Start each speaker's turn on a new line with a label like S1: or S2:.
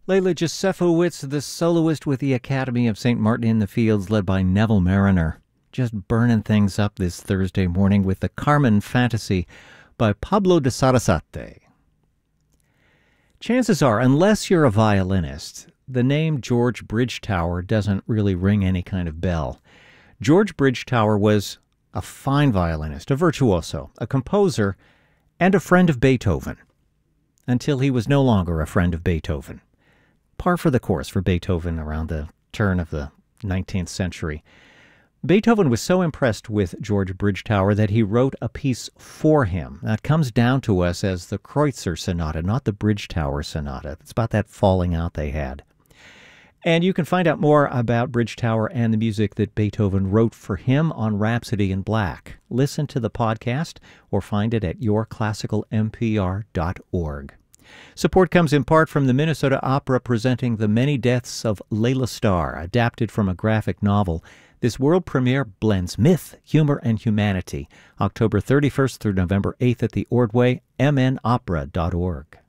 S1: Leila Josefowitz, the soloist with the Academy of St. Martin in the Fields, led by Neville Mariner. Just burning things up this Thursday morning with the Carmen Fantasy by Pablo de Sarasate. Chances are, unless you're a violinist, the name George Bridgetower doesn't really ring any kind of bell. George Bridgetower was a fine violinist, a virtuoso, a composer, and a friend of Beethoven, until he was no longer a friend of Beethoven. Par for the course for Beethoven around the turn of the 19th century. Beethoven was so impressed with George Bridgetower that he wrote a piece for him. That comes down to us as the Kreutzer Sonata, not the Bridgetower Sonata. It's about that falling out they had. And you can find out more about Bridgetower and the music that Beethoven wrote for him on Rhapsody in Black. Listen to the podcast or find it at yourclassicalmpr.org. Support comes in part from the Minnesota Opera presenting The Many Deaths of Layla Starr, adapted from a graphic novel. This world premiere blends myth, humor, and humanity. October 31st through November 8th at the Ordway, mnopera.org.